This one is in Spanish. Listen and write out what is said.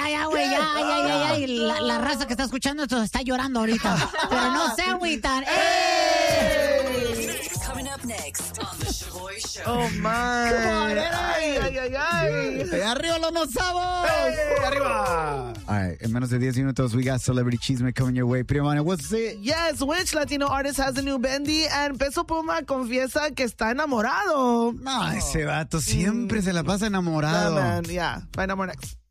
ya, güey, ya. Y la raza que está escuchando esto está llorando ahorita. Pero no se agüitan. Coming up next on the Shaboy Show. Oh, man. Ay. ¡Arriba los no sabos! Arriba. All right, en menos de 10 minutos, we got Celebrity Chisme coming your way. Primo, what's it? Yes, which Latino artist has a new bendy? And Peso Puma confiesa que está enamorado. No, ese vato siempre se la pasa enamorado. Nah, man, yeah. Find out more next.